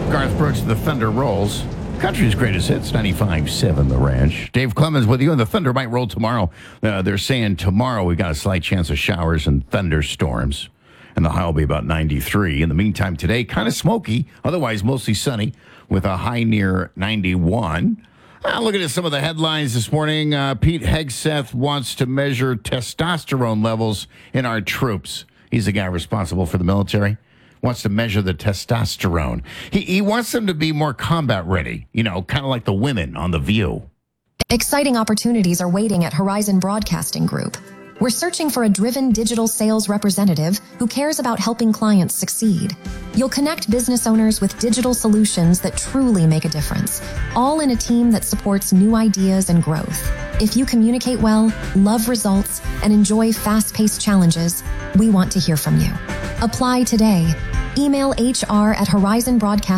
Garth Brooks, The Thunder Rolls. Country's greatest hits, 95.7 The Ranch. Dave Clemens with you, and the thunder might roll tomorrow. They're saying tomorrow we got a slight chance of showers and thunderstorms, and the high will be about 93. In the meantime, today, kind of smoky, otherwise mostly sunny, with a high near 91. Looking at some of the headlines this morning, Pete Hegseth wants to measure testosterone levels in our troops. He's the guy responsible for the military. Wants to measure the testosterone. He wants them to be more combat ready, kind of like the women on The View. Exciting opportunities are waiting at Horizon Broadcasting Group. We're searching for a driven digital sales representative who cares about helping clients succeed. You'll connect business owners with digital solutions that truly make a difference, all in a team that supports new ideas and growth. If you communicate well, love results, and enjoy fast-paced challenges, we want to hear from you. Apply today. Email HR@Horizon Broadcasting